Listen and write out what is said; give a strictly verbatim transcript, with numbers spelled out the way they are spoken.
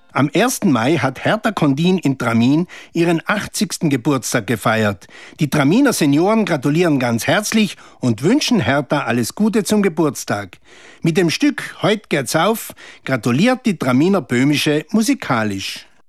Am ersten Mai hat Hertha Kondin in Tramin ihren achtzigsten Geburtstag gefeiert. Die Traminer Senioren gratulieren ganz herzlich und wünschen Hertha alles Gute zum Geburtstag. Mit dem Stück Heut geht's auf gratuliert die Traminer Böhmische musikalisch.